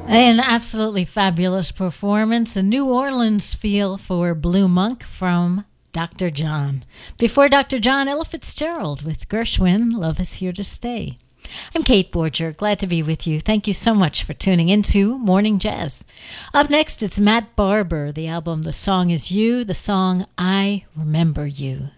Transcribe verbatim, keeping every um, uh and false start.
An absolutely fabulous performance, a New Orleans feel for Blue Monk from Doctor John. Before Doctor John, Ella Fitzgerald with Gershwin, Love is Here to Stay. I'm Kate Borger, glad to be with you. Thank you so much for tuning into Morning Jazz. Up next, it's Matt Barber, the album The Song Is You, the song I Remember You.